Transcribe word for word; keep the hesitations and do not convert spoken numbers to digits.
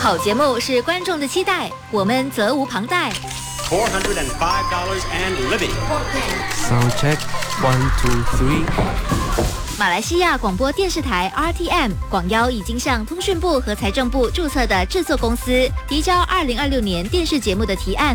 好节目是观众的期待，我们责无旁贷。 four hundred five dollars and living. Sound check, one, two, three. 马来西亚广播电视台 R T M 广邀已经向通讯部和财政部注册的制作公司提交二零二六年电视节目的提案。